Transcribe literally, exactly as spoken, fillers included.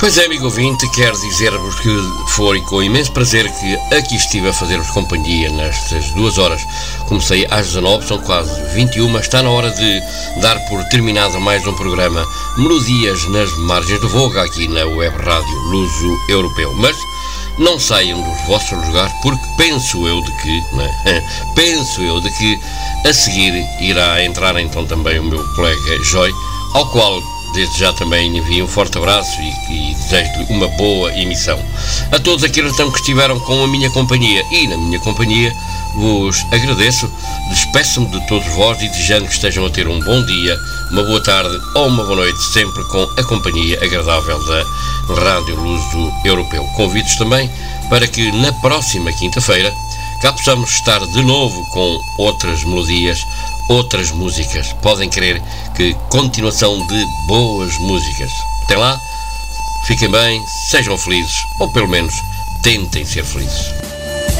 Pois é, amigo ouvinte, quero dizer-vos que foi com imenso prazer que aqui estive a fazer-vos companhia nestas duas horas. Comecei às dezanove, são quase vinte e uma, está na hora de dar por terminado mais um programa Melodias nas Margens do Voga, aqui na Web Rádio Luso Europeu. Mas não saiam dos vossos lugares, porque penso eu de que, não é? penso eu de que a seguir irá entrar então também o meu colega Joy, ao qual desde já também envio um forte abraço e, e desejo-lhe uma boa emissão. A todos aqueles então que estiveram com a minha companhia e na minha companhia, vos agradeço, despeço-me de todos vós e desejando que estejam a ter um bom dia, uma boa tarde ou uma boa noite, sempre com a companhia agradável da Rádio Luso Europeu. Convido-vos também para que na próxima quinta-feira cá possamos estar de novo com outras melodias, outras músicas. Podem crer que continuação de boas músicas. Até lá, fiquem bem, sejam felizes, ou pelo menos tentem ser felizes.